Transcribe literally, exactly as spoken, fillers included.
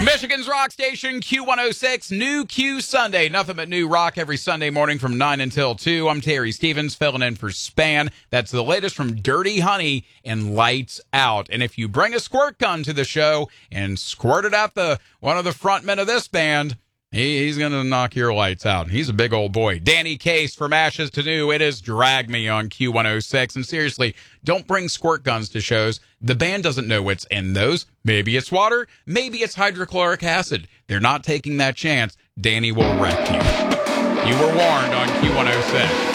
Michigan's rock station, Q one oh six, New Q Sunday. Nothing but new rock every Sunday morning from nine until two. I'm Terry Stevens, filling in for Span. That's the latest from Dirty Honey and Lights Out. And if you bring a squirt gun to the show and squirt it at the one of the frontmen of this band, he, he's going to knock your lights out. He's a big old boy. Danny Case from Ashes to New. It is Drag Me on Q one oh six. And seriously, don't bring squirt guns to shows. The band doesn't know what's in those. Maybe it's water. Maybe it's hydrochloric acid. They're not taking that chance. Danny will wreck you. You were warned on Q one oh six.